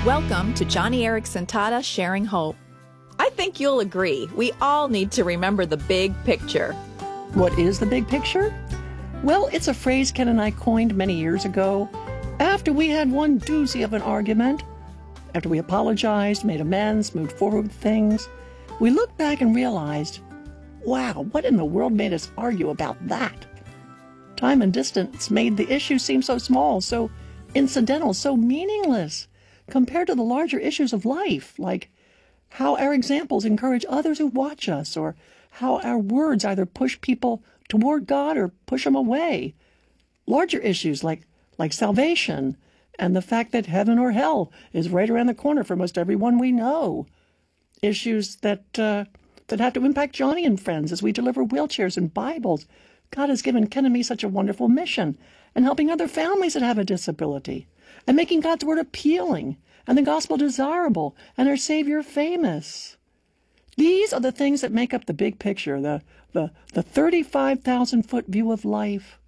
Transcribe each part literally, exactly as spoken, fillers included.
Welcome to Johnny Eric Santata Sharing Hope. I think you'll agree, we all need to remember the big picture. What is the big picture? Well, it's a phrase Ken and I coined many years ago after we had one doozy of an argument. After we apologized, made amends, moved forward with things, we looked back and realized, wow, what in the world made us argue about that? Time and distance made the issue seem so small, so incidental, so meaningless compared to the larger issues of life, like how our examples encourage others who watch us, or how our words either push people toward God or push them away. Larger issues like, like salvation and the fact that heaven or hell is right around the corner for most everyone we know. Issues that uh, that have to impact Johnny and friends as we deliver wheelchairs and Bibles. God has given Ken and me such a wonderful mission, and helping other families that have a disability, and making God's word appealing, and the gospel desirable, and our Savior famous. These are the things that make up the big picture, the, the, the thirty-five thousand foot view of life.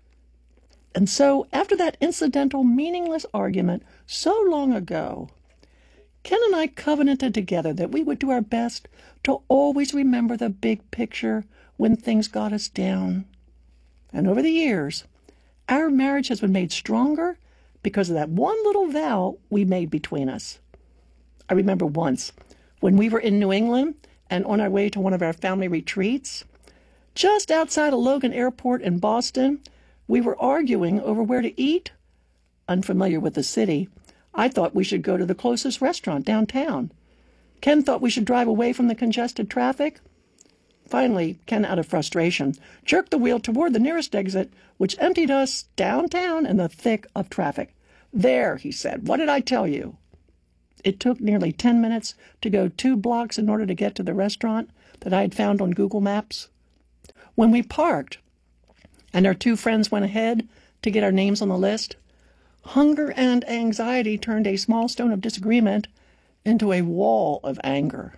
And so, after that incidental, meaningless argument so long ago, Ken and I covenanted together that we would do our best to always remember the big picture when things got us down. And over the years, our marriage has been made stronger because of that one little vow we made between us. I remember once when we were in New England and on our way to one of our family retreats, just outside of Logan Airport in Boston, we were arguing over where to eat. Unfamiliar with the city, I thought we should go to the closest restaurant downtown. Ken thought we should drive away from the congested traffic. Finally, Ken, out of frustration, jerked the wheel toward the nearest exit, which emptied us downtown in the thick of traffic. There, he said, what did I tell you? It took nearly ten minutes to go two blocks in order to get to the restaurant that I had found on Google Maps. When we parked, and our two friends went ahead to get our names on the list, hunger and anxiety turned a small stone of disagreement into a wall of anger.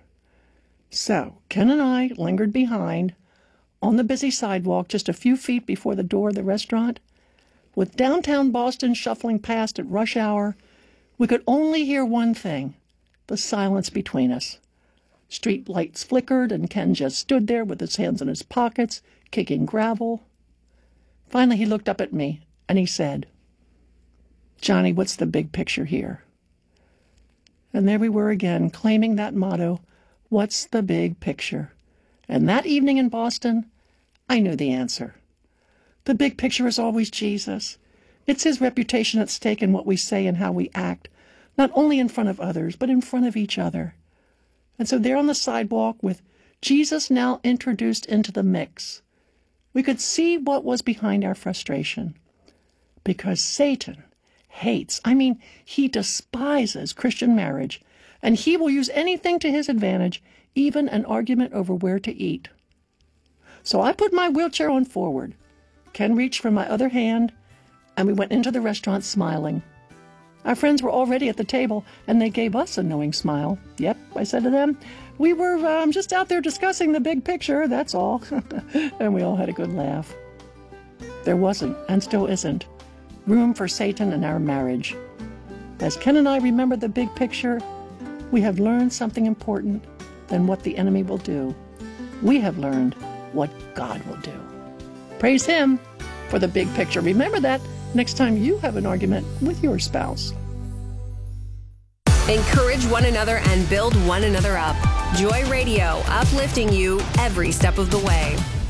So, Ken and I lingered behind on the busy sidewalk just a few feet before the door of the restaurant. With downtown Boston shuffling past at rush hour, we could only hear one thing, the silence between us. Street lights flickered, and Ken just stood there with his hands in his pockets, kicking gravel. Finally, he looked up at me, and he said, Johnny, what's the big picture here? And there we were again, claiming that motto, what's the big picture? And that evening in Boston, I knew the answer. The big picture is always Jesus. It's his reputation at stake in what we say and how we act, not only in front of others, but in front of each other. And so there on the sidewalk, with Jesus now introduced into the mix, we could see what was behind our frustration. Because Satan hates, I mean, he despises Christian marriage, and he will use anything to his advantage, even an argument over where to eat. So I put my wheelchair on forward. Ken reached for my other hand, and we went into the restaurant smiling. Our friends were already at the table, and they gave us a knowing smile. Yep, I said to them, we were um, just out there discussing the big picture, that's all. And we all had a good laugh. There wasn't, and still isn't, room for Satan in our marriage. As Ken and I remember the big picture, we have learned something important than what the enemy will do. We have learned what God will do. Praise him for the big picture. Remember that next time you have an argument with your spouse. Encourage one another and build one another up. Joy Radio, uplifting you every step of the way.